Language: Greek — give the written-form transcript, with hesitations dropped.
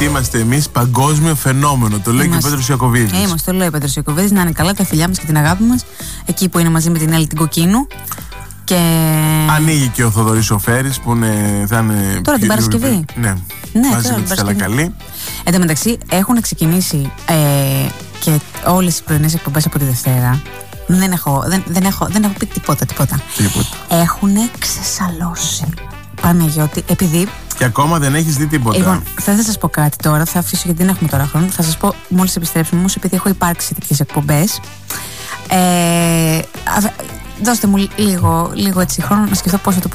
γιατί είμαστε εμείς παγκόσμιο φαινόμενο. Το λέει και ο Πέτρος Ιακωβίδης. Είμαστε, το λέει ο Πέτρος Ιακωβίδης. Να είναι καλά, τα φιλιά μας και την αγάπη μας. Εκεί που είναι μαζί με την Έλλη την Κοκκίνου. Και... ανοίγει και ο Θοδωρής ο Φέρης που θα είναι. Τώρα την Παρασκευή. Ναι, μαζί με τη Σταλακαλή. Εν τω μεταξύ έχουν ξεκινήσει και όλες οι πρωινές εκπομπές από τη Δευτέρα. Δεν έχω πει τίποτα. Έχουν ξεσαλώσει. Παναγιώτη, επειδή. Και ακόμα δεν έχεις δει τίποτα. Λοιπόν, θα σας πω κάτι τώρα, θα αφήσω γιατί δεν έχουμε τώρα χρόνο. Θα σας πω μόλις επιστρέψουμε, όμως επειδή έχω υπάρξει σε τέτοιες εκπομπές. Δώστε μου λίγο έτσι χρόνο να σκεφτώ πόσο το